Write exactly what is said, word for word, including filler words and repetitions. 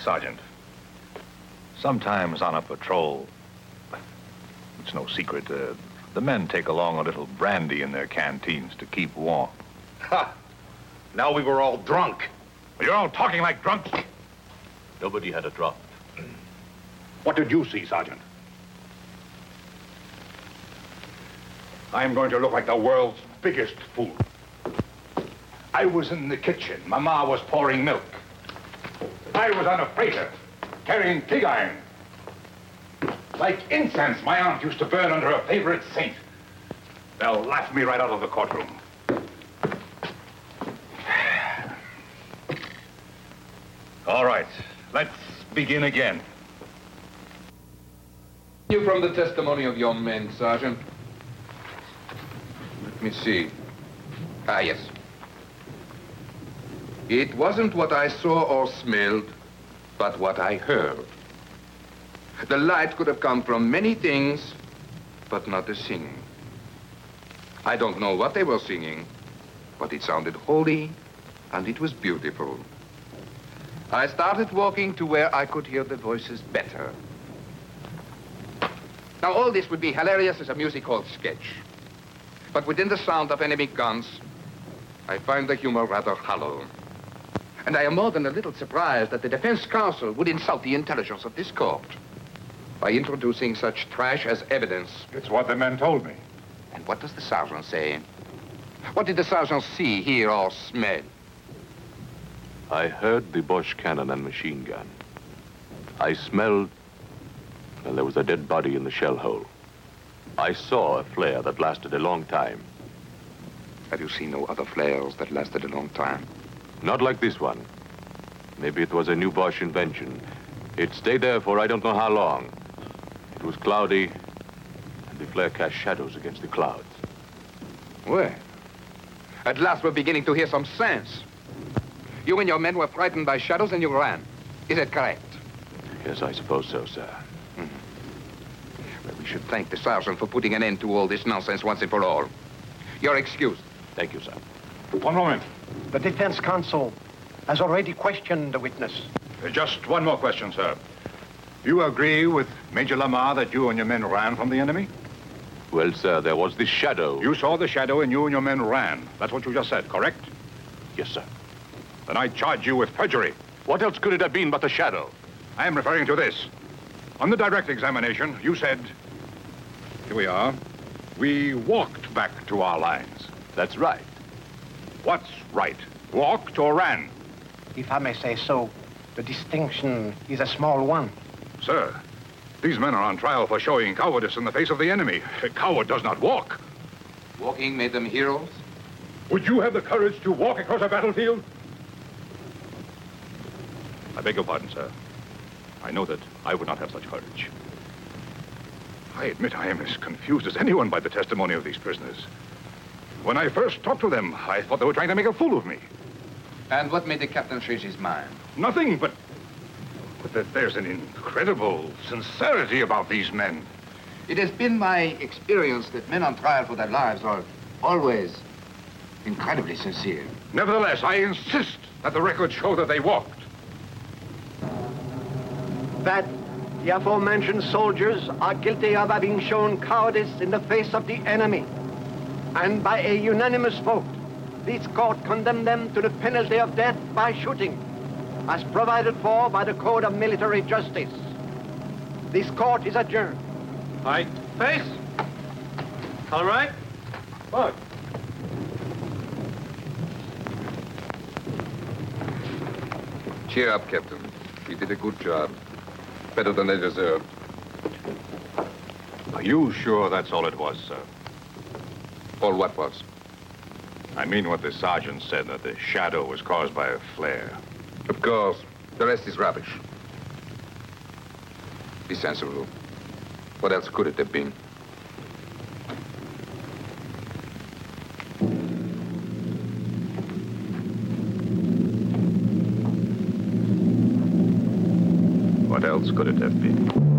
Sergeant. Sometimes on a patrol, it's no secret, uh, the men take along a little brandy in their canteens to keep warm. Ha! Now we were all drunk. You're all talking like drunks. Nobody had a drop. What did you see, Sergeant? I'm going to look like the world's biggest fool. I was in the kitchen. Mama was pouring milk. I was on a freighter, carrying pig iron. Like incense my aunt used to burn under her favorite saint. They'll laugh me right out of the courtroom. All right, let's begin again. You from the testimony of your men, Sergeant. Let me see. Ah, yes. It wasn't what I saw or smelled, but what I heard. The light could have come from many things, but not the singing. I don't know what they were singing, but it sounded holy, and it was beautiful. I started walking to where I could hear the voices better. Now, all this would be hilarious as a music hall sketch. But within the sound of enemy guns, I find the humor rather hollow. And I am more than a little surprised that the defense counsel would insult the intelligence of this court by introducing such trash as evidence. It's what the men told me. And what does the sergeant say? What did the sergeant see, hear, or smell? I heard the Bosch cannon and machine gun. I smelled, well, there was a dead body in the shell hole. I saw a flare that lasted a long time. Have you seen no other flares that lasted a long time? Not like this one. Maybe it was a new Bosch invention. It stayed there for I don't know how long. It was cloudy, and the flare cast shadows against the clouds. Well, at last we're beginning to hear some sense. You and your men were frightened by shadows and you ran. Is it correct? Yes, I suppose so, sir. Well, we should thank the sergeant for putting an end to all this nonsense once and for all. You're excused. Thank you, sir. One moment. The defense counsel has already questioned the witness. Uh, Just one more question, sir. You agree with Major Lamar that you and your men ran from the enemy? Well, sir, there was this shadow. You saw the shadow and you and your men ran. That's what you just said, correct? Yes, sir. Then I charge you with perjury. What else could it have been but a shadow? I am referring to this. On the direct examination, you said, here we are, we walked back to our lines. That's right. What's right? Walked or ran? If I may say so, the distinction is a small one. Sir, these men are on trial for showing cowardice in the face of the enemy. A coward does not walk. Walking made them heroes? Would you have the courage to walk across a battlefield? I beg your pardon, sir. I know that I would not have such courage. I admit I am as confused as anyone by the testimony of these prisoners. When I first talked to them, I thought they were trying to make a fool of me. And what made the captain change his mind? Nothing, but... but that there's an incredible sincerity about these men. It has been my experience that men on trial for their lives are always incredibly sincere. Nevertheless, I insist that the records show that they walked. That the aforementioned soldiers are guilty of having shown cowardice in the face of the enemy. And by a unanimous vote, this court condemned them to the penalty of death by shooting, as provided for by the Code of Military Justice. This court is adjourned. Right. Face. All right. Look. Cheer up, Captain. You did a good job. Better than they deserved. Are you sure that's all it was, sir? All what was? I mean what the sergeant said, that the shadow was caused by a flare. Of course. The rest is rubbish. Be sensible. What else could it have been? What else could it have been?